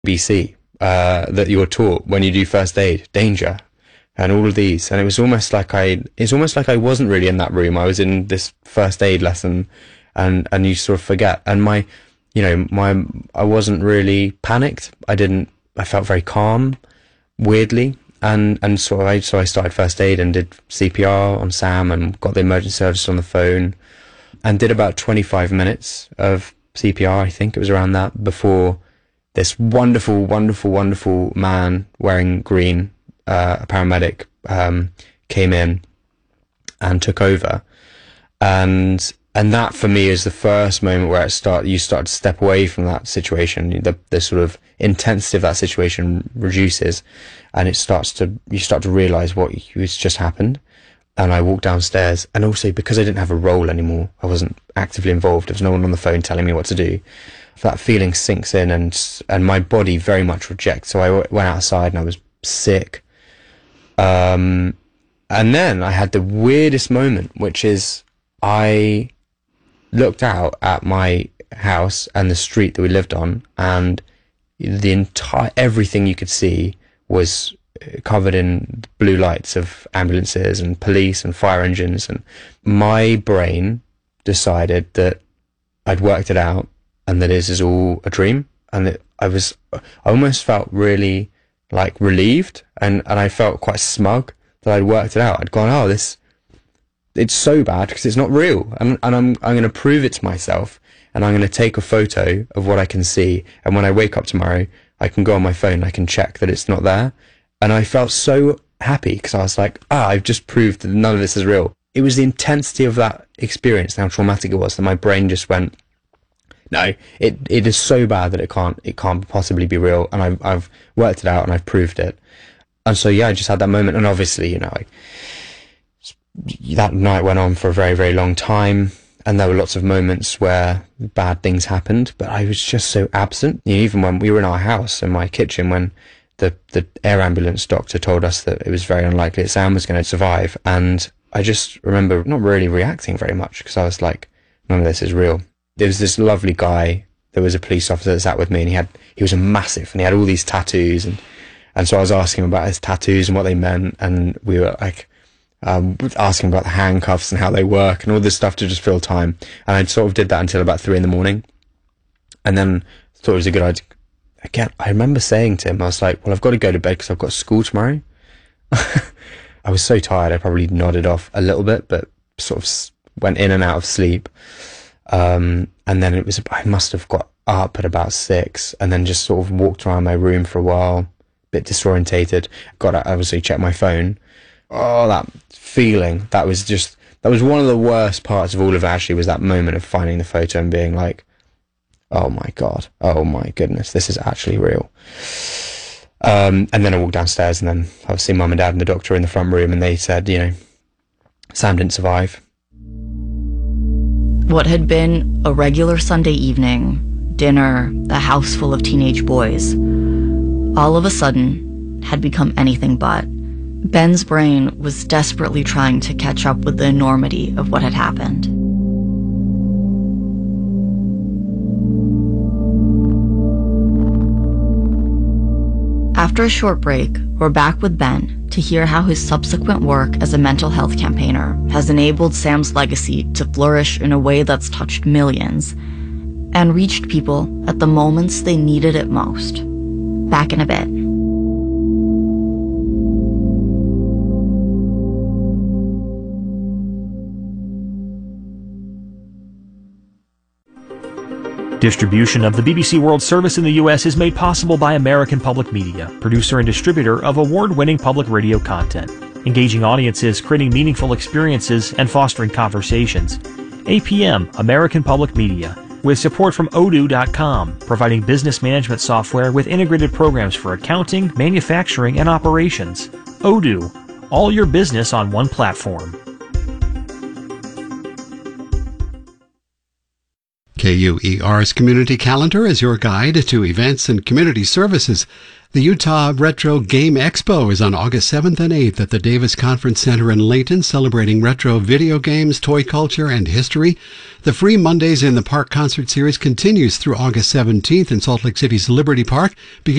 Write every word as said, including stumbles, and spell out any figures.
B C uh, that you're taught when you do first aid, danger, and all of these. And it was almost like I, it's almost like I wasn't really in that room. I was in this first aid lesson, and, and you sort of forget. And my, you know, my, I wasn't really panicked. I didn't, I felt very calm, weirdly. And, and so I, so I started first aid and did C P R on Sam and got the emergency service on the phone and did about twenty-five minutes of C P R. I think it was around that, before this wonderful, wonderful, wonderful man wearing green, uh, a paramedic, um, came in and took over. And, and that for me is the first moment where it start, you start to step away from that situation. The, the sort of intensity of that situation reduces, and it starts to, you start to realize what has just happened. And I walked downstairs, and also because I didn't have a role anymore, I wasn't actively involved. There was no one on the phone telling me what to do. That feeling sinks in, and and my body very much rejects. So I went outside and I was sick. Um, and then I had the weirdest moment, which is I looked out at my house and the street that we lived on, and the entire, everything you could see was covered in blue lights of ambulances and police and fire engines. And my brain decided that I'd worked it out and that this is all a dream. And that I was, I almost felt really like relieved, and, and I felt quite smug that I'd worked it out. I'd gone, oh, this, it's so bad because it's not real. And, and I'm, I'm going to prove it to myself, and I'm going to take a photo of what I can see. And when I wake up tomorrow, I can go on my phone, I can check that it's not there. And I felt so happy because I was like, ah, I've just proved that none of this is real. It was the intensity of that experience, how traumatic it was, that my brain just went, no, it it is so bad that it can't it can't possibly be real. And I've I've worked it out and I've proved it. And so yeah, I just had that moment. And obviously, you know, I, that night went on for a very, very long time. And there were lots of moments where bad things happened, but I was just so absent. You know, even when we were in our house, in my kitchen, when the, the air ambulance doctor told us that it was very unlikely that Sam was going to survive. And I just remember not really reacting very much because I was like, none of this is real. There was this lovely guy, there was a police officer that sat with me, and he had, he was a massive, and he had all these tattoos. And, and so I was asking him about his tattoos and what they meant. And we were like, um, asking about the handcuffs and how they work and all this stuff to just fill time. And I sort of did that until about three in the morning. And then thought it was a good idea. Again, I remember saying to him, I was like, well, I've got to go to bed because I've got school tomorrow. I was so tired, I probably nodded off a little bit, but sort of went in and out of sleep. Um, and then it was, I must have got up at about six and then just sort of walked around my room for a while, a bit disorientated. Got out, obviously checked my phone. Oh, that feeling, that was just, that was one of the worst parts of all of it, actually, was that moment of finding the photo and being like, oh my God, oh my goodness, this is actually real. Um, and then I walked downstairs, and then obviously mum and dad and the doctor in the front room, and they said, you know, Sam didn't survive. What had been a regular Sunday evening, dinner, a house full of teenage boys, all of a sudden had become anything but. Ben's brain was desperately trying to catch up with the enormity of what had happened. After a short break, we're back with Ben to hear how his subsequent work as a mental health campaigner has enabled Sam's legacy to flourish in a way that's touched millions and reached people at the moments they needed it most. Back in a bit. Distribution of the B B C World Service in the U S is made possible by American Public Media, producer and distributor of award-winning public radio content, engaging audiences, creating meaningful experiences, and fostering conversations. A P M, American Public Media, with support from odoo dot com, providing business management software with integrated programs for accounting, manufacturing, and operations. Odoo, all your business on one platform. K U E R's Community Calendar is your guide to events and community services. The Utah Retro Game Expo is on August seventh and eighth at the Davis Conference Center in Layton, celebrating retro video games, toy culture, and history. The Free Mondays in the Park concert series continues through August seventeenth in Salt Lake City's Liberty Park.